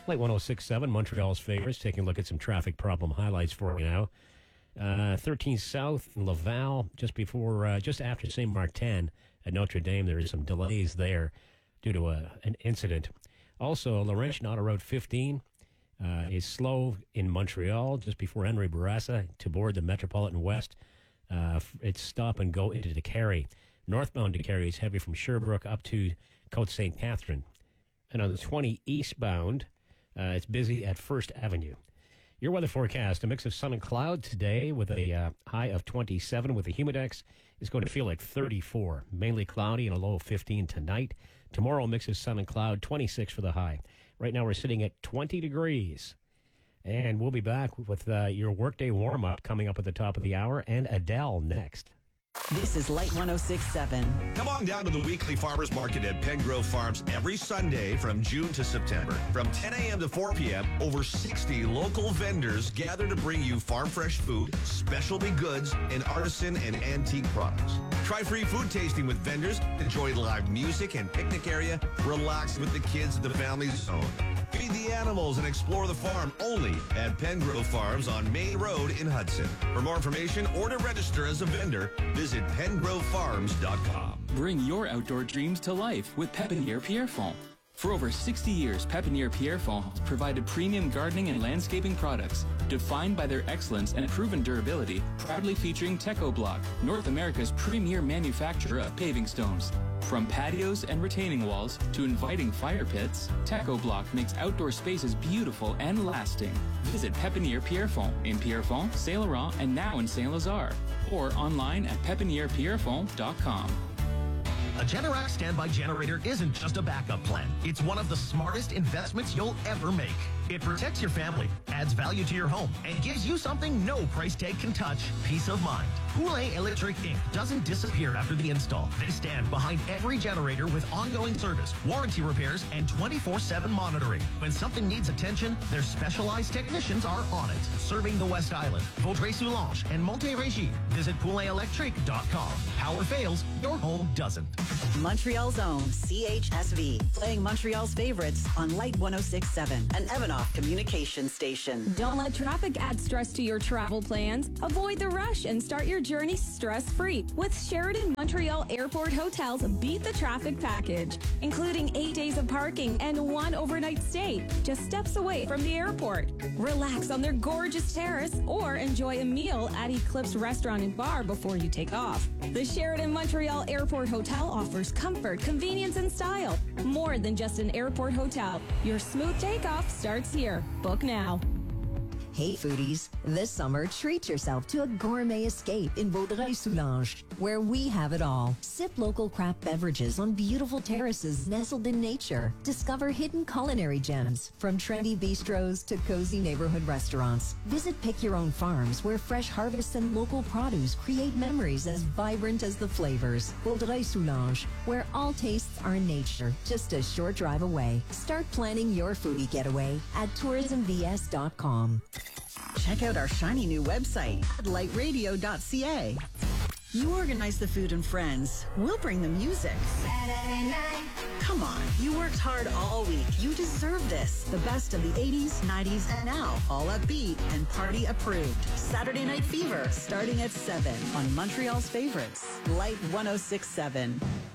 Light 106.7, Montreal's favorites. Taking a look at some traffic problem highlights for you now. 13 South in Laval, just after St. Martin at Notre Dame. There is some delays there due to an incident. Also, Laurentian Auto Road 15 is slow in Montreal, just before Henry Bourassa to board the Metropolitan West. It's stop and go into DeCarry. Northbound DeCarry is heavy from Sherbrooke up to Côte St. Catherine. And on the 20 eastbound, it's busy at First Avenue. Your weather forecast, a mix of sun and cloud today with a high of 27 with a humidex. It's going to feel like 34. Mainly cloudy and a low of 15 tonight. Tomorrow, a mix of sun and cloud, 26 for the high. Right now, we're sitting at 20 degrees. And we'll be back with your workday warm-up coming up at the top of the hour, and Adele next. This is Light 106.7. Come on down to the weekly farmers market at Pengrove Farms every Sunday from June to September. From 10 a.m. to 4 p.m., over 60 local vendors gather to bring you farm fresh food, specialty goods, and artisan and antique products. Try free food tasting with vendors, enjoy live music and picnic area, relax with the kids at the family zone. Feed the animals and explore the farm only at Pengrove Farms on Main Road in Hudson. For more information or to register as a vendor, visit PengroveFarms.com. Bring your outdoor dreams to life with Pépinière Pierrefonds. For over 60 years, Pépinière Pierrefonds has provided premium gardening and landscaping products defined by their excellence and proven durability, proudly featuring Teco-Block, North America's premier manufacturer of paving stones. From patios and retaining walls to inviting fire pits, Teco-Block makes outdoor spaces beautiful and lasting. Visit Pépinière Pierrefonds in Pierrefonds, Saint Laurent, and now in Saint Lazare, or online at pepinierpierrefonds.com. A Generac standby generator isn't just a backup plan. It's one of the smartest investments you'll ever make. It protects your family, adds value to your home, and gives you something no price tag can touch: peace of mind. Poulet Electric Inc. doesn't disappear after the install. They stand behind every generator with ongoing service, warranty repairs, and 24/7 monitoring. When something needs attention, their specialized technicians are on it. Serving the West Island, Vaudreuil-Soulanges, and Montérégie. Visit pouletelectric.com. Power fails, your home doesn't. Montreal's own CHSV, playing Montreal's favorites on Light 106.7, an Evanoff communication station. Don't let traffic add stress to your travel plans. Avoid the rush and start your journey stress-free with Sheraton Montreal Airport Hotels Beat the Traffic package, including 8 days of parking and 1 overnight stay, just steps away from the airport. Relax on their gorgeous terrace or enjoy a meal at Eclipse Restaurant and Bar before you take off. The Sheraton Montreal Airport Hotel offers comfort, convenience, and style. More than just an airport hotel. Your smooth takeoff starts here. Book now. Hey foodies, this summer treat yourself to a gourmet escape in Vaudreuil-Soulanges, where we have it all. Sip local craft beverages on beautiful terraces nestled in nature. Discover hidden culinary gems, from trendy bistros to cozy neighborhood restaurants. Visit Pick Your Own Farms, where fresh harvests and local produce create memories as vibrant as the flavors. Vaudreuil-Soulanges, where all tastes are nature, just a short drive away. Start planning your foodie getaway at tourismvs.com. Check out our shiny new website at lightradio.ca. You organize the food and friends. We'll bring the music. Come on, you worked hard all week. You deserve this. The best of the 80s, 90s, and now. All upbeat and party approved. Saturday Night Fever, starting at 7 on Montreal's favorites. Light 106.7.